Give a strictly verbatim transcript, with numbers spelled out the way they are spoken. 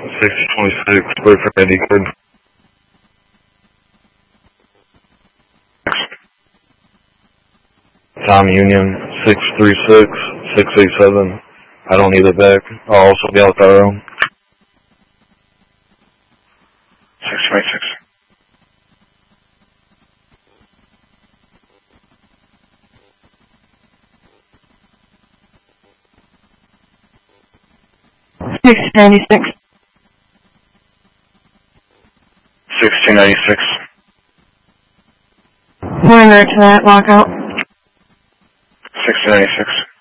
sixty twenty-six, boyfriend I D card. Tom Union, six three six, six eight seven. I don't need it back. I'll also be out with our own. six twenty-six. six ninety-six. sixteen ninety-six. One alert to that lockout. sixteen ninety-six.